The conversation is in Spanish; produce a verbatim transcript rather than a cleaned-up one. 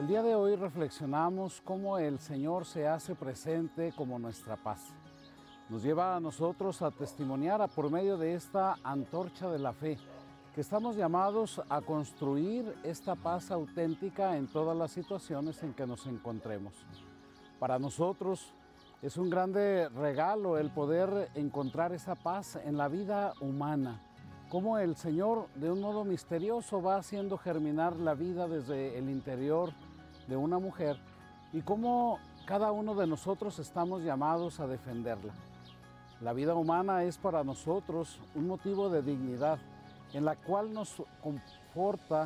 El día de hoy reflexionamos cómo el Señor se hace presente como nuestra paz. Nos lleva a nosotros a testimoniar a por medio de esta antorcha de la fe, que estamos llamados a construir esta paz auténtica en todas las situaciones en que nos encontremos. Para nosotros es un grande regalo el poder encontrar esa paz en la vida humana, cómo el Señor de un modo misterioso va haciendo germinar la vida desde el interior de una mujer y cómo cada uno de nosotros estamos llamados a defenderla. La vida humana es para nosotros un motivo de dignidad en la cual nos conforta